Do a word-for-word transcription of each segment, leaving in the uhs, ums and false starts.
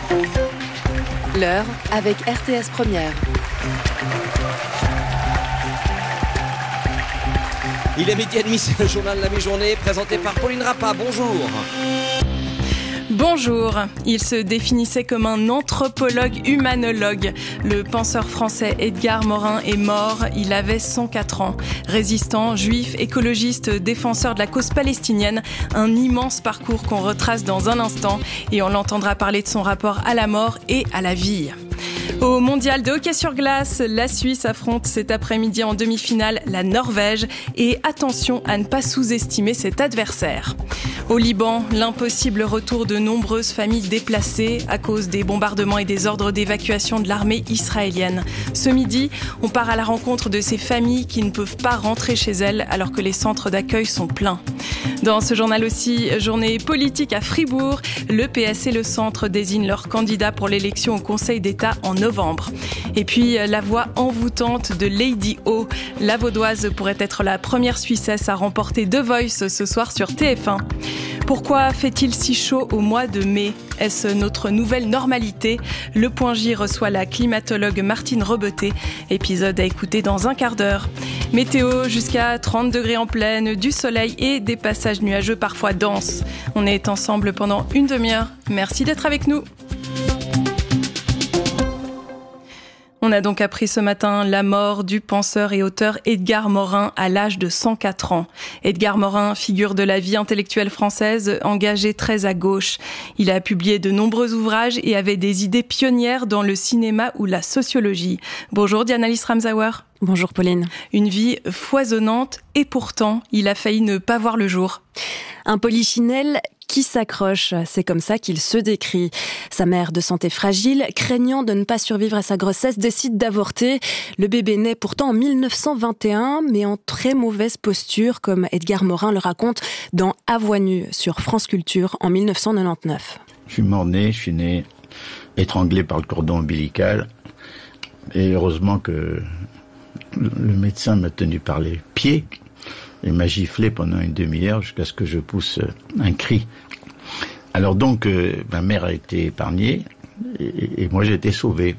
L'heure avec R T S Première. Il est midi et demi, c'est le journal de la mi-journée, présenté par Pauline Rappa. Bonjour. Bonjour. Il se définissait comme un anthropologue humanologue. Le penseur français Edgar Morin est mort. Il avait cent quatre ans. Résistant, juif, écologiste, défenseur de la cause palestinienne. Un immense parcours qu'on retrace dans un instant. Et on l'entendra parler de son rapport à la mort et à la vie. Au mondial de hockey sur glace, la Suisse affronte cet après-midi en demi-finale la Norvège et attention à ne pas sous-estimer cet adversaire. Au Liban, l'impossible retour de nombreuses familles déplacées à cause des bombardements et des ordres d'évacuation de l'armée israélienne. Ce midi, on part à la rencontre de ces familles qui ne peuvent pas rentrer chez elles alors que les centres d'accueil sont pleins. Dans ce journal aussi, journée politique à Fribourg, le P S et le Centre désignent leurs candidats pour l'élection au Conseil d'État en novembre. Et puis, la voix envoûtante de Lady O. La Vaudoise pourrait être la première Suissesse à remporter The Voice ce soir sur T F un. Pourquoi fait-il si chaud au mois de mai ? Est-ce notre nouvelle normalité ? Le Point J reçoit la climatologue Martine Rebeté. Épisode à écouter dans un quart d'heure. Météo jusqu'à trente degrés en pleine, du soleil et des passages nuageux parfois denses. On est ensemble pendant une demi-heure. Merci d'être avec nous. On a donc appris ce matin la mort du penseur et auteur Edgar Morin à l'âge de cent quatre ans. Edgar Morin, figure de la vie intellectuelle française, engagé très à gauche. Il a publié de nombreux ouvrages et avait des idées pionnières dans le cinéma ou la sociologie. Bonjour Diana Liss-Ramsauer. Bonjour Pauline. Une vie foisonnante et pourtant, il a failli ne pas voir le jour. Un polichinelle qui s'accroche, c'est comme ça qu'il se décrit. Sa mère, de santé fragile, craignant de ne pas survivre à sa grossesse, décide d'avorter. Le bébé naît pourtant en mille neuf cent vingt et un, mais en très mauvaise posture, comme Edgar Morin le raconte dans À voix nue sur France Culture en mille neuf cent quatre-vingt-dix-neuf. Je suis mort-né, je suis né étranglé par le cordon ombilical. Et heureusement que le médecin m'a tenu par les pieds. Il m'a giflé pendant une demi-heure jusqu'à ce que je pousse un cri. Alors donc, euh, ma mère a été épargnée et, et moi j'ai été sauvé.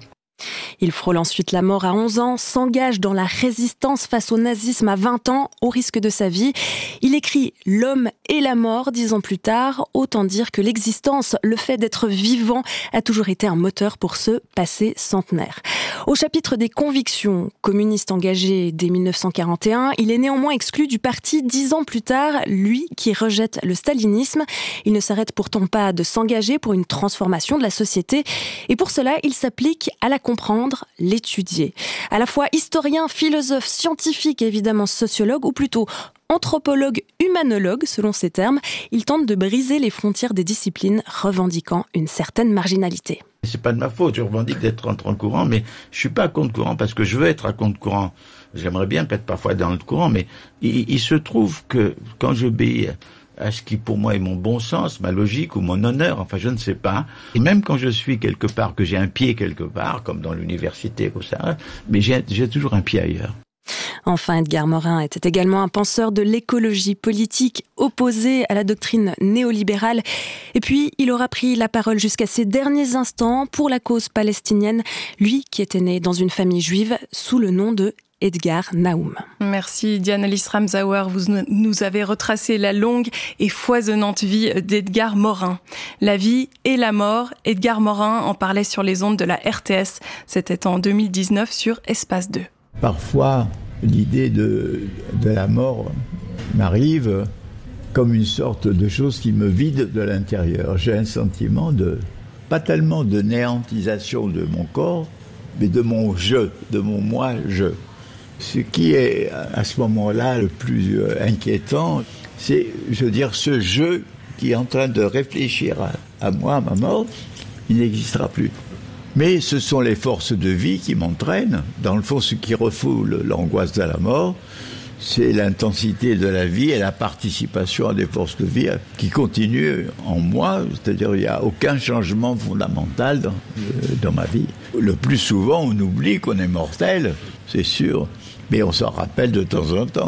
Il frôle ensuite la mort à onze ans, s'engage dans la résistance face au nazisme à vingt ans, au risque de sa vie. Il écrit « L'homme et la mort » dix ans plus tard. Autant dire que l'existence, le fait d'être vivant, a toujours été un moteur pour ce passé centenaire. Au chapitre des convictions, communiste engagé dès mille neuf cent quarante et un, il est néanmoins exclu du parti dix ans plus tard, lui qui rejette le stalinisme. Il ne s'arrête pourtant pas de s'engager pour une transformation de la société. Et pour cela, il s'applique à la comprendre, l'étudier. À la fois historien, philosophe, scientifique et évidemment sociologue, ou plutôt anthropologue, humanologue, selon ses termes, il tente de briser les frontières des disciplines, revendiquant une certaine marginalité. C'est pas de ma faute, je revendique d'être en contre-courant, mais je suis pas à contre-courant parce que je veux être à contre-courant. J'aimerais bien être parfois dans le courant, mais il, il se trouve que quand j'obéis à ce qui pour moi est mon bon sens, ma logique ou mon honneur, enfin je ne sais pas. Et même quand je suis quelque part, que j'ai un pied quelque part, comme dans l'université ou ça, mais j'ai, j'ai toujours un pied ailleurs. Enfin, Edgar Morin était également un penseur de l'écologie politique opposé à la doctrine néolibérale. Et puis, il aura pris la parole jusqu'à ses derniers instants pour la cause palestinienne, lui qui était né dans une famille juive sous le nom de Edgar Naoum. Merci Diana Liss-Ramsauer, vous nous avez retracé la longue et foisonnante vie d'Edgar Morin. La vie et la mort, Edgar Morin en parlait sur les ondes de la R T S. C'était en deux mille dix-neuf sur Espace deux. Parfois, l'idée de, de la mort m'arrive comme une sorte de chose qui me vide de l'intérieur. J'ai un sentiment de, pas tellement de néantisation de mon corps, mais de mon je, de mon moi-je. Ce qui est à ce moment-là le plus inquiétant, c'est, je veux dire, ce je qui est en train de réfléchir à, à moi, à ma mort, il n'existera plus. Mais ce sont les forces de vie qui m'entraînent. Dans le fond, ce qui refoule l'angoisse de la mort, c'est l'intensité de la vie et la participation à des forces de vie qui continuent en moi. C'est-à-dire, il n'y a aucun changement fondamental dans, dans ma vie. Le plus souvent, on oublie qu'on est mortel, c'est sûr, mais on s'en rappelle de temps en temps.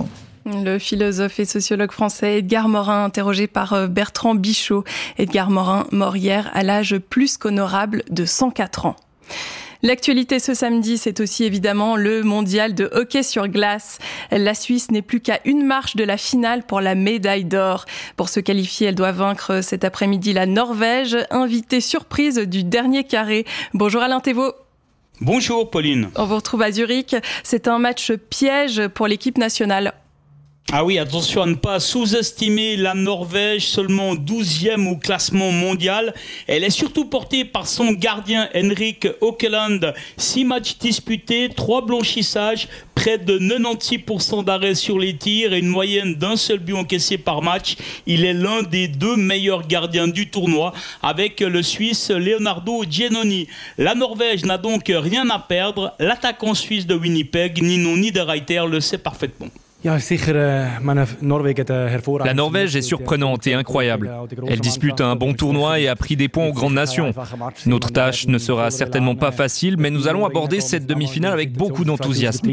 Le philosophe et sociologue français Edgar Morin, interrogé par Bertrand Bichot. Edgar Morin, mort hier à l'âge plus qu'honorable de cent quatre ans. L'actualité ce samedi, c'est aussi évidemment le mondial de hockey sur glace. La Suisse n'est plus qu'à une marche de la finale pour la médaille d'or. Pour se qualifier, elle doit vaincre cet après-midi la Norvège, invitée surprise du dernier carré. Bonjour Alain Thévault. Bonjour Pauline. On vous retrouve à Zurich. C'est un match piège pour l'équipe nationale. Ah oui, attention à ne pas sous-estimer la Norvège, seulement douzième au classement mondial. Elle est surtout portée par son gardien Henrik Åkerlund. Six matchs disputés, trois blanchissages, près de quatre-vingt-six pour cent d'arrêts sur les tirs et une moyenne d'un seul but encaissé par match. Il est l'un des deux meilleurs gardiens du tournoi avec le Suisse Leonardo Giannoni. La Norvège n'a donc rien à perdre. L'attaquant suisse de Winnipeg, Nino Niederreiter, le sait parfaitement. La Norvège est surprenante et incroyable. Elle dispute un bon tournoi et a pris des points aux grandes nations. Notre tâche ne sera certainement pas facile, mais nous allons aborder cette demi-finale avec beaucoup d'enthousiasme.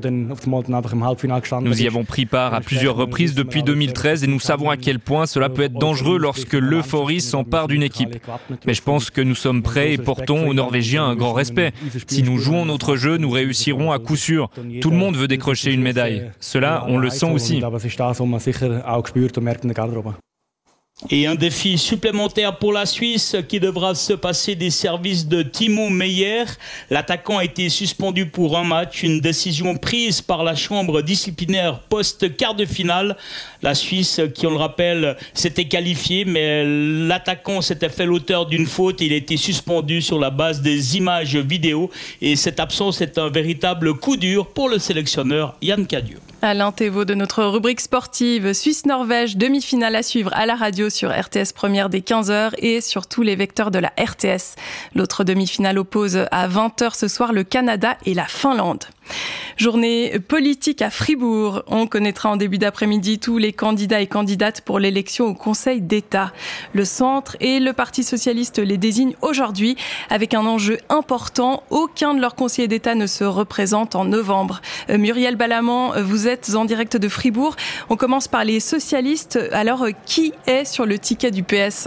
Nous y avons pris part à plusieurs reprises depuis deux mille treize et nous savons à quel point cela peut être dangereux lorsque l'euphorie s'empare d'une équipe. Mais je pense que nous sommes prêts et portons aux Norvégiens un grand respect. Si nous jouons notre jeu, nous réussirons à coup sûr. Tout le monde veut décrocher une médaille. Cela, on le sent aussi. Et un défi supplémentaire pour la Suisse qui devra se passer des services de Timo Meyer. L'attaquant a été suspendu pour un match, une décision prise par la chambre disciplinaire post-quart de finale. La Suisse, qui on le rappelle, s'était qualifiée, mais l'attaquant s'était fait l'auteur d'une faute et il a été suspendu sur la base des images vidéo. Et cette absence est un véritable coup dur pour le sélectionneur Yann Cadieux. Alain Thévault de notre rubrique sportive Suisse-Norvège, demi-finale à suivre à la radio sur R T S Première dès quinze heures et sur tous les vecteurs de la R T S. L'autre demi-finale oppose à vingt heures ce soir le Canada et la Finlande. Journée politique à Fribourg. On connaîtra en début d'après-midi tous les candidats et candidates pour l'élection au Conseil d'État. Le Centre et le Parti socialiste les désignent aujourd'hui avec un enjeu important. Aucun de leurs conseillers d'État ne se représente en novembre. Euh, Muriel Balamant, vous êtes en direct de Fribourg. On commence par les socialistes. Alors, qui est sur le ticket du P S ?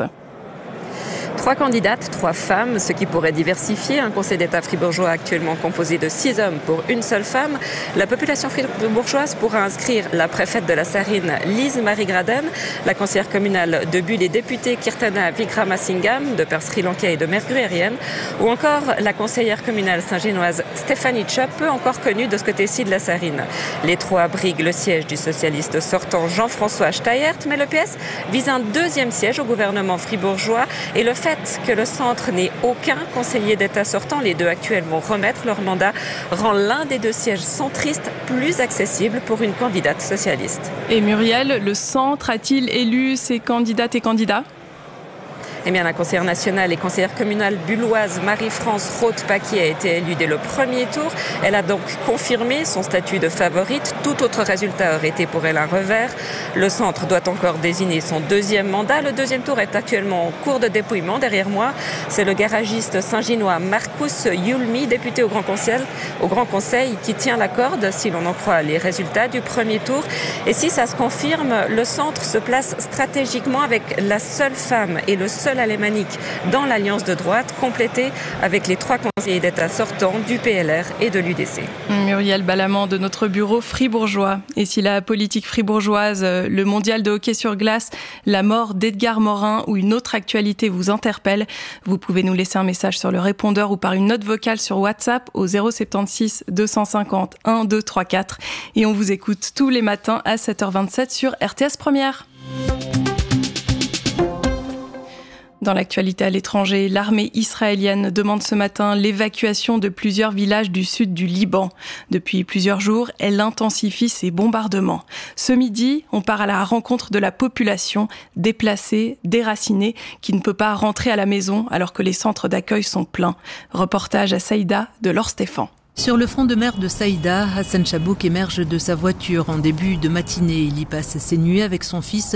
Trois candidates, trois femmes, ce qui pourrait diversifier un conseil d'État fribourgeois actuellement composé de six hommes pour une seule femme. La population fribourgeoise pourra inscrire la préfète de la Sarine, Lise-Marie Graden, la conseillère communale de Bulle et députée Kirtana Vikramasingam, de père sri-lankais et de mère gruyérienne, ou encore la conseillère communale saint-génoise Stéphanie Tchop, peu encore connue de ce côté-ci de la Sarine. Les trois briguent le siège du socialiste sortant Jean-François Steyert, mais le P S vise un deuxième siège au gouvernement fribourgeois et le fait que le centre n'ait aucun conseiller d'État sortant, les deux actuels vont remettre leur mandat, rend l'un des deux sièges centristes plus accessible pour une candidate socialiste. Et Muriel, le centre a-t-il élu ses candidates et candidats ? Eh bien, la conseillère nationale et conseillère communale bulloise Marie-France Roth-Paquier a été élue dès le premier tour. Elle a donc confirmé son statut de favorite. Tout autre résultat aurait été pour elle un revers. Le centre doit encore désigner son deuxième mandat. Le deuxième tour est actuellement en cours de dépouillement. Derrière moi, c'est le garagiste saint-ginois Marcus Yulmi, député au Grand Conseil, au Grand Conseil, qui tient la corde, si l'on en croit les résultats du premier tour. Et si ça se confirme, le centre se place stratégiquement avec la seule femme et le seul alémanique dans l'alliance de droite, complétée avec les trois conseillers d'État sortants du P L R et de l'U D C. Muriel Balamant de notre bureau fribourgeois. Et si la politique fribourgeoise, le mondial de hockey sur glace, la mort d'Edgar Morin ou une autre actualité vous interpelle, vous pouvez nous laisser un message sur le répondeur ou par une note vocale sur WhatsApp au zéro soixante-seize deux cent cinquante un deux trois quatre. Et on vous écoute tous les matins à sept heures vingt-sept sur R T S Première. Dans l'actualité à l'étranger, l'armée israélienne demande ce matin l'évacuation de plusieurs villages du sud du Liban. Depuis plusieurs jours, elle intensifie ses bombardements. Ce midi, on part à la rencontre de la population déplacée, déracinée, qui ne peut pas rentrer à la maison alors que les centres d'accueil sont pleins. Reportage à Saïda de Laure Stéphane. Sur le front de mer de Saïda, Hassan Chabouk émerge de sa voiture en début de matinée. Il y passe ses nuits avec son fils